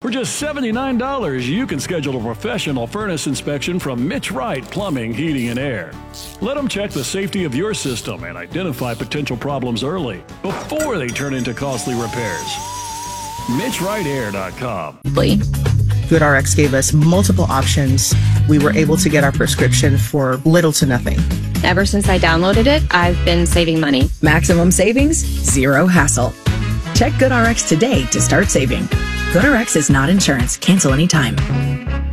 For just $79, you can schedule a professional furnace inspection from Mitch Wright Plumbing, Heating, and Air. Let them check the safety of your system and identify potential problems early before they turn into costly repairs. MitchWrightAir.com. GoodRx gave us multiple options. We were able to get our prescription for little to nothing. Ever since I downloaded it, I've been saving money. Maximum savings, zero hassle. Check GoodRx today to start saving. GoodRx is not insurance. Cancel anytime.